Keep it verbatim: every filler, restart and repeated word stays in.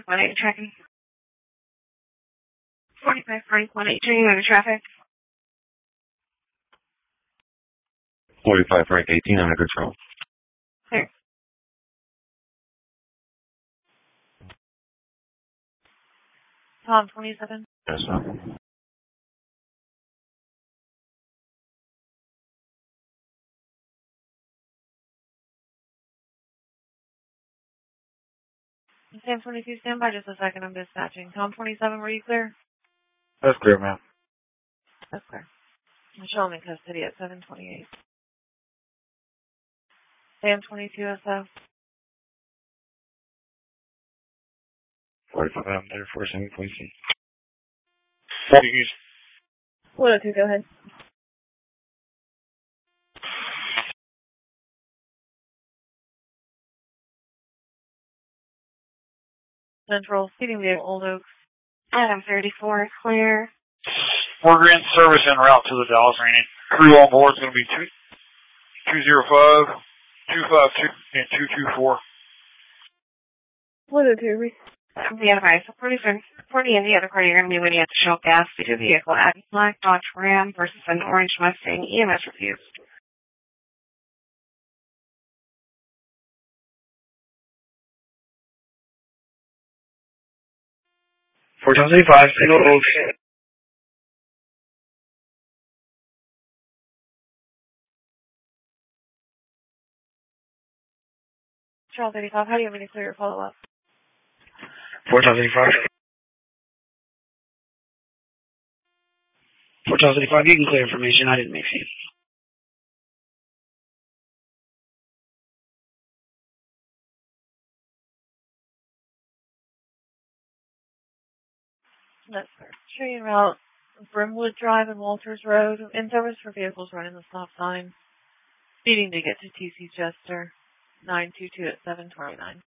one eight tracking. forty-five Frank one eight, turning under traffic. forty-five Frank eighteen under control. Clear. Tom twenty-seven. Yes, sir. Sam twenty-two, stand by just a second. I'm dispatching. Tom twenty-seven, were you clear? That's clear, ma'am. That's clear. I'm showing in custody at seven twenty-eight. Sam twenty-two, S O. forty-five, I'm there for seven point six. one oh two, go ahead. Central, seating vehicle, Old Oaks. Adam thirty-four, clear. We're in service en route to the Dallas Raining. Crew on board is going to be two, two zero five, two five two, and two two four. one oh two, read. The advice, forty, forty and the other party are going to be waiting at the Shell gas to vehicle at Black Dodge Ram versus an orange Mustang. E M S refused. four thousand five, single Oaks. Charles eighty-five, how do you want me to clear your follow-up? four thousand five. four thousand five, you can clear information. I didn't make it. That's fair. Train route, Brimwood Drive and Walters Road. In service for vehicles running the stop sign. Speeding to get to T C Chester. nine two two at seven twenty-nine.